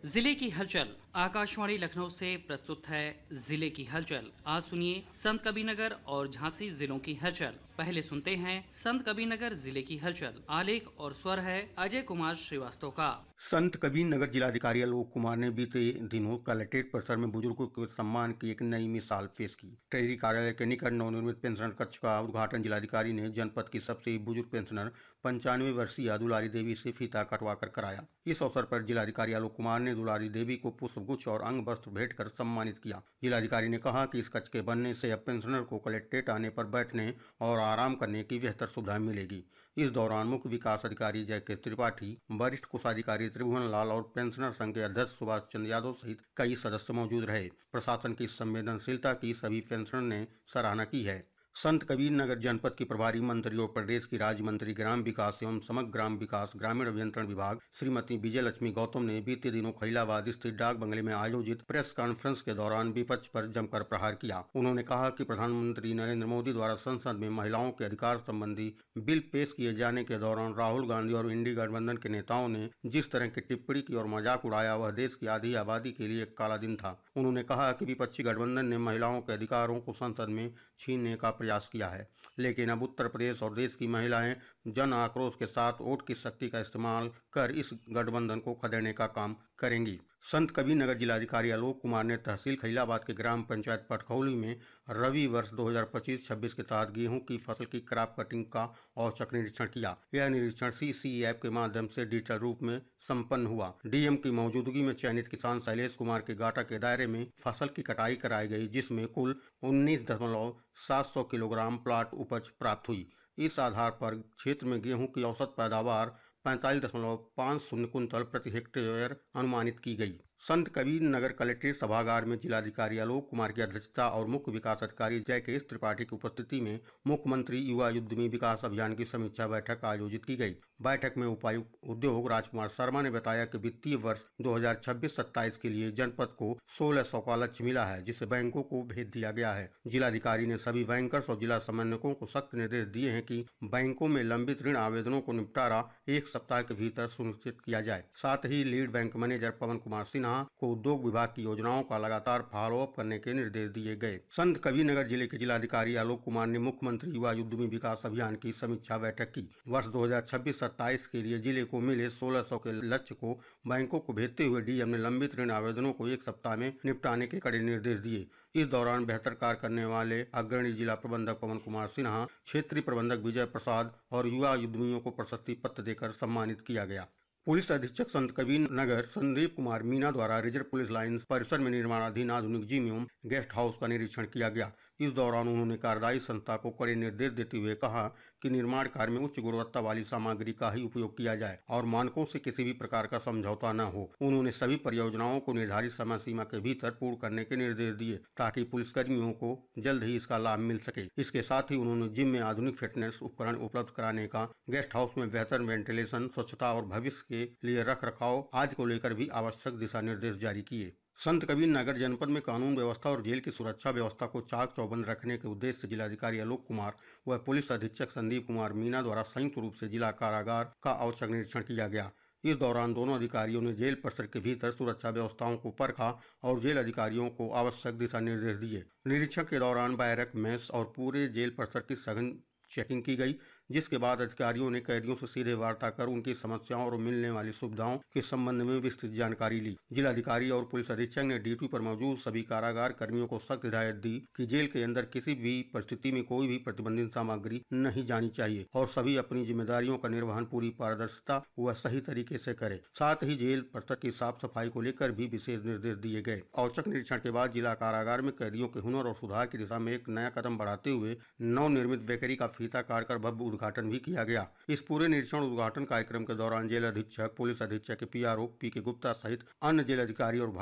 जिले की हलचल। आकाशवाणी लखनऊ से प्रस्तुत है जिले की हलचल। आज सुनिए संत कबीरनगर और झांसी जिलों की हलचल। पहले सुनते हैं संत कबीरनगर जिले की हलचल। आलेख और स्वर है अजय कुमार श्रीवास्तव का। संत कबीरनगर जिलाधिकारी आलोक कुमार ने बीते दिनों कलेक्ट्रेट परिसर में बुजुर्गों के सम्मान की एक नई मिसाल पेश की। ट्रेजरी कार्यालय के निकट नवनिर्मित पेंशनर कक्ष का उद्घाटन जिलाधिकारी ने जनपद की सबसे बुजुर्ग पेंशनर 95 वर्षीय दुलारी देवी से फीता कटवा कर कराया। इस अवसर पर जिलाधिकारी आलोक कुमार ने दुलारी देवी को पुष्पगुच्छ और अंग वस्त्र भेंट कर सम्मानित किया। जिलाधिकारी ने कहा कि इस कक्ष के बनने से अब पेंशनर को कलेक्ट्रेट आने पर बैठने और आराम करने की बेहतर सुविधा मिलेगी। इस दौरान मुख्य विकास अधिकारी जय के त्रिपाठी, वरिष्ठ कोषाधिकारी त्रिभुवन लाल और पेंशनर संघ के अध्यक्ष सुभाष चंद्र यादव सहित कई सदस्य मौजूद रहे। प्रशासन की संवेदनशीलता की सभी पेंशनर ने सराहना की है। संत कबीरनगर जनपद की प्रभारी मंत्री और प्रदेश की राज्य मंत्री ग्राम विकास एवं समग्र ग्राम विकास ग्रामीण अभियंत्रण विभाग श्रीमती विजय लक्ष्मी गौतम ने बीते दिनों खलीलाबाद स्थित डाक बंगले में आयोजित प्रेस कॉन्फ्रेंस के दौरान विपक्ष पर जमकर प्रहार किया। उन्होंने कहा कि प्रधानमंत्री नरेंद्र मोदी द्वारा संसद में महिलाओं के अधिकार संबंधी बिल पेश किए जाने के दौरान राहुल गांधी और इंडी गठबंधन के नेताओं ने जिस तरह की टिप्पणी की और मजाक उड़ाया, वह देश की आधी आबादी के लिए एक काला दिन था। उन्होंने कहा कि विपक्षी गठबंधन ने महिलाओं के अधिकारों को संसद में छीनने का प्रयास किया है, लेकिन अब उत्तर प्रदेश और देश की महिलाएं जन आक्रोश के साथ वोट की शक्ति का इस्तेमाल कर इस गठबंधन को खदेड़ने का काम करेंगी। संत कबीरनगर जिलाधिकारी आलोक कुमार ने तहसील खलीलाबाद के ग्राम पंचायत पटखौली में रबी वर्ष 2025-26 के तहत गेहूं की फसल की क्रॉप कटिंग का औचक निरीक्षण किया। यह निरीक्षण सीसी ऐप के माध्यम से डिजिटल रूप में संपन्न हुआ। डीएम की मौजूदगी में चयनित किसान शैलेश कुमार के गाटा के दायरे में फसल की कटाई कराई गई, जिसमें कुल 19,700 किलोग्राम प्लाट उपज प्राप्त हुई। इस आधार पर क्षेत्र में गेहूं की औसत पैदावार 45.50 कुंतल प्रति हेक्टेयर अनुमानित की गई। संत कबीर नगर कलेक्ट्रेट सभागार में जिलाधिकारी आलोक कुमार की अध्यक्षता और मुख्य विकास अधिकारी जय के त्रिपाठी की उपस्थिति में मुख्यमंत्री युवा उद्यमी विकास अभियान की समीक्षा बैठक आयोजित की गई। बैठक में उपायुक्त उद्योग राजकुमार शर्मा ने बताया कि वित्तीय वर्ष 2026-27 के लिए जनपद को 1600 का लक्ष्य मिला है, जिसे बैंकों को भेज दिया गया है। जिलाधिकारी ने सभी बैंकर्स और जिला समन्वयकों को सख्त निर्देश दिए हैं कि बैंकों में लंबित ऋण आवेदनों को निपटारा 1 सप्ताह के भीतर सुनिश्चित किया जाए। साथ ही लीड बैंक मैनेजर पवन कुमार सिन्हा को उद्योग विभाग की योजनाओं का लगातार फॉलोअप करने के निर्देश दिए गए। संत कबीरनगर जिले के जिलाधिकारी आलोक कुमार ने मुख्यमंत्री युवा उद्यमी विकास अभियान की समीक्षा बैठक की। वर्ष 2026-27 के लिए जिले को मिले 1600 के लक्ष्य को बैंकों को भेजते हुए डीएम ने लंबित ऋण आवेदनों को 1 सप्ताह में निपटाने के कड़े निर्देश दिए। इस दौरान बेहतर कार्य करने वाले अग्रणी जिला प्रबंधक पवन कुमार सिन्हा, क्षेत्रीय प्रबंधक विजय प्रसाद और युवा उद्यमियों को प्रशस्ति पत्र देकर सम्मानित किया गया। पुलिस अधीक्षक संत कबीर नगर संदीप कुमार मीना द्वारा रिजर्व पुलिस लाइन परिसर में निर्माणाधीन आधुनिक जिम एवं गेस्ट हाउस का निरीक्षण किया गया। इस दौरान उन्होंने कार्यदायी संस्था को कड़े निर्देश देते हुए कहा कि निर्माण कार्य में उच्च गुणवत्ता वाली सामग्री का ही उपयोग किया जाए और मानकों से किसी भी प्रकार का समझौता न हो। उन्होंने सभी परियोजनाओं को निर्धारित समय सीमा के भीतर पूर्ण करने के निर्देश दिए ताकि पुलिसकर्मियों को जल्द ही इसका लाभ मिल सके। इसके साथ ही उन्होंने जिम में आधुनिक फिटनेस उपकरण उपलब्ध कराने का, गेस्ट हाउस में बेहतर वेंटिलेशन, स्वच्छता और भविष्य के लिए रख रखाव आदि को लेकर भी आवश्यक दिशा निर्देश जारी किए। संत कबीर नगर जनपद में कानून व्यवस्था और जेल की सुरक्षा व्यवस्था को चाक चौबंद रखने के उद्देश्य से जिलाधिकारी आलोक कुमार व पुलिस अधीक्षक संदीप कुमार मीना द्वारा संयुक्त रूप से जिला कारागार का औचक निरीक्षण किया गया। इस दौरान दोनों अधिकारियों ने जेल परिसर के भीतर सुरक्षा व्यवस्थाओं को परखा और जेल अधिकारियों को आवश्यक दिशा निर्देश दिए। निरीक्षण के दौरान बैरक, मेस और पूरे जेल परिसर की सघन चेकिंग की गई, जिसके बाद अधिकारियों ने कैदियों से सीधे वार्ता कर उनकी समस्याओं और मिलने वाली सुविधाओं के संबंध में विस्तृत जानकारी ली। जिलाधिकारी और पुलिस अधीक्षक ने ड्यूटी पर मौजूद सभी कारागार कर्मियों को सख्त हिदायत दी कि जेल के अंदर किसी भी परिस्थिति में कोई भी प्रतिबंधित सामग्री नहीं जानी चाहिए और सभी अपनी जिम्मेदारियों का निर्वहन पूरी पारदर्शिता व सही तरीके से करे। साथ ही जेल परिसर की साफ सफाई को लेकर भी विशेष निर्देश दिए गए। औचक निरीक्षण के बाद जिला कारागार में कैदियों के हुनर और सुधार की दिशा में एक नया कदम बढ़ाते हुए नवनिर्मित बेकरी का फीता काटकर भव्य उद्घाटन भी किया गया। इस पूरे निरीक्षण उद्घाटन कार्यक्रम के दौरान जेल अधीक्षक, पुलिस अधीक्षक, पीआरओ पी के गुप्ता सहित अन्य जेल अधिकारी और